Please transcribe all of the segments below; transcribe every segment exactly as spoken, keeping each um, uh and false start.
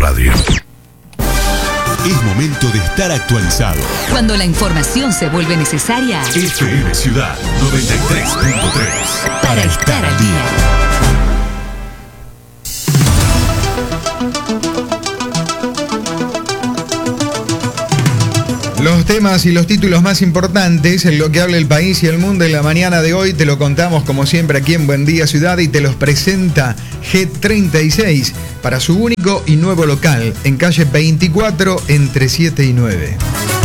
Radio. Es momento de estar actualizado. Cuando la información se vuelve necesaria. F M Ciudad noventa y tres punto tres. Para estar al día. Los temas y los títulos más importantes en lo que habla el país y el mundo en la mañana de hoy te lo contamos como siempre aquí en Buen Día Ciudad y te los presenta G treinta y seis para su único y nuevo local en calle veinticuatro entre siete y nueve.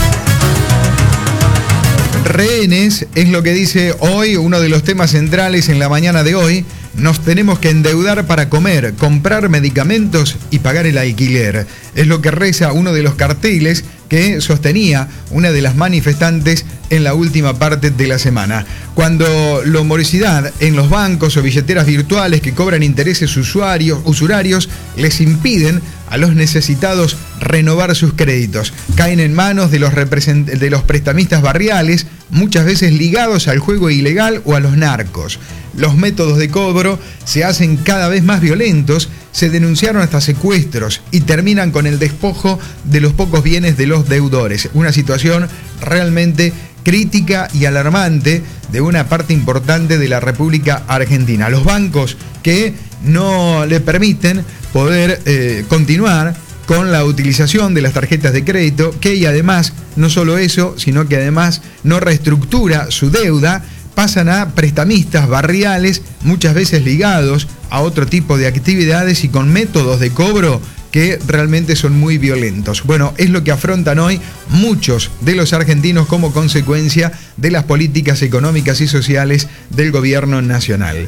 Rehenes es lo que dice hoy uno de los temas centrales en la mañana de hoy. Nos tenemos que endeudar para comer, comprar medicamentos y pagar el alquiler. Es lo que reza uno de los carteles que sostenía una de las manifestantes en la última parte de la semana. Cuando la morosidad en los bancos o billeteras virtuales que cobran intereses usuarios, usurarios les impiden a los necesitados renovar sus créditos. Caen en manos de los, represent- de los prestamistas barriales, muchas veces ligados al juego ilegal o a los narcos. Los métodos de cobro se hacen cada vez más violentos, se denunciaron hasta secuestros y terminan con el despojo de los pocos bienes de los deudores. Una situación realmente crítica y alarmante de una parte importante de la República Argentina. Los bancos que no le permiten poder eh, continuar con la utilización de las tarjetas de crédito, que y además, no solo eso, sino que además no reestructura su deuda, pasan a prestamistas barriales, muchas veces ligados a otro tipo de actividades y con métodos de cobro que realmente son muy violentos. Bueno, es lo que afrontan hoy muchos de los argentinos como consecuencia de las políticas económicas y sociales del gobierno nacional.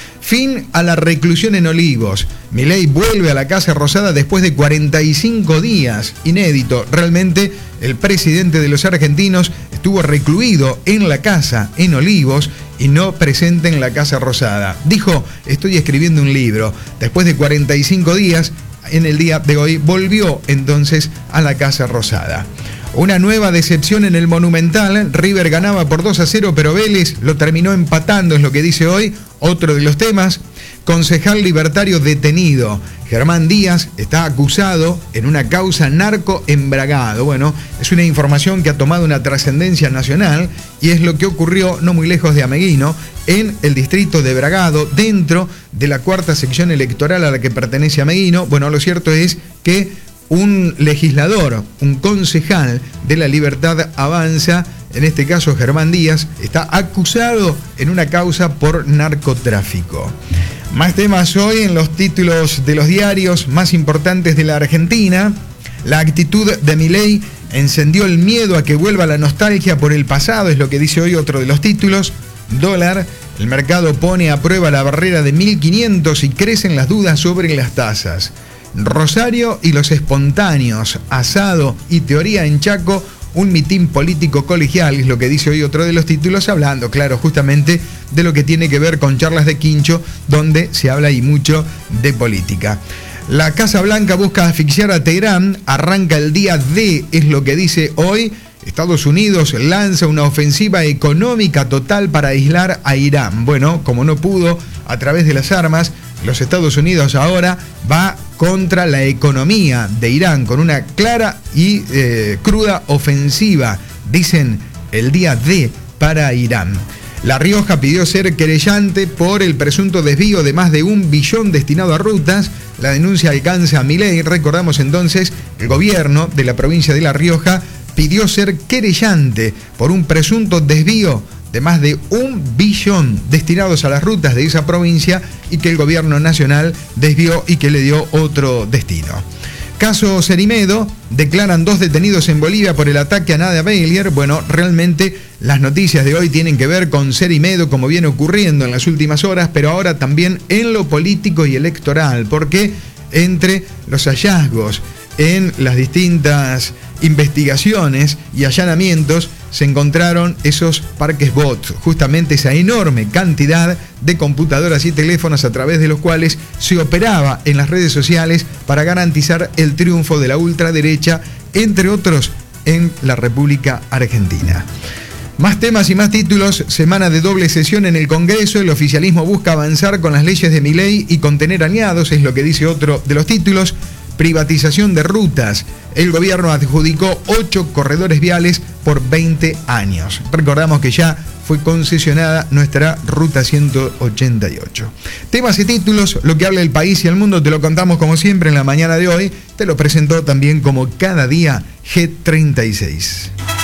Fin a la reclusión en Olivos. Milei vuelve a la Casa Rosada después de cuarenta y cinco días. Inédito. Realmente el presidente de los argentinos estuvo recluido en la casa en Olivos y no presente en la Casa Rosada. Dijo, estoy escribiendo un libro. Después de cuarenta y cinco días, en el día de hoy, volvió entonces a la Casa Rosada. Una nueva decepción en el Monumental. River ganaba por dos a cero, pero Vélez lo terminó empatando, es lo que dice hoy. Otro de los temas. Concejal libertario detenido. Germán Díaz está acusado en una causa narco-embragado. Bueno, es una información que ha tomado una trascendencia nacional y es lo que ocurrió no muy lejos de Ameguino, en el distrito de Bragado, dentro de la cuarta sección electoral a la que pertenece Ameguino. Bueno, lo cierto es que un legislador, un concejal de La Libertad Avanza, en este caso Germán Díaz, está acusado en una causa por narcotráfico. Más temas hoy en los títulos de los diarios más importantes de la Argentina. La actitud de Milei encendió el miedo a que vuelva la nostalgia por el pasado, es lo que dice hoy otro de los títulos. Dólar, el mercado pone a prueba la barrera de mil quinientos y crecen las dudas sobre las tasas. Rosario y los espontáneos, asado y teoría en Chaco, un mitin político colegial, es lo que dice hoy otro de los títulos, hablando, claro, justamente de lo que tiene que ver con charlas de quincho, donde se habla y mucho de política. La Casa Blanca busca asfixiar a Teherán, arranca el día D, es lo que dice hoy. Estados Unidos lanza una ofensiva económica total para aislar a Irán. Bueno, como no pudo a través de las armas, los Estados Unidos ahora va contra la economía de Irán con una clara y eh, cruda ofensiva, dicen el día D para Irán. La Rioja pidió ser querellante por el presunto desvío de más de un billón destinado a rutas. La denuncia alcanza a Milei. Recordamos entonces, el gobierno de la provincia de La Rioja pidió ser querellante por un presunto desvío de más de un billón destinados a las rutas de esa provincia y que el gobierno nacional desvió y que le dio otro destino. Caso Cerimedo, declaran dos detenidos en Bolivia por el ataque a Nadia Beilier. Bueno, realmente las noticias de hoy tienen que ver con Cerimedo, como viene ocurriendo en las últimas horas, pero ahora también en lo político y electoral, porque entre los hallazgos en las distintas investigaciones y allanamientos se encontraron esos parques bots, justamente esa enorme cantidad de computadoras y teléfonos a través de los cuales se operaba en las redes sociales para garantizar el triunfo de la ultraderecha, entre otros, en la República Argentina. Más temas y más títulos. Semana de doble sesión en el Congreso. El oficialismo busca avanzar con las leyes de Milei y contener aliados, es lo que dice otro de los títulos. Privatización de rutas. El gobierno adjudicó ocho corredores viales por veinte años. Recordamos que ya fue concesionada nuestra ruta ciento ochenta y ocho. Temas y títulos, lo que habla el país y el mundo, te lo contamos como siempre en la mañana de hoy. Te lo presentó también como cada día G treinta y seis.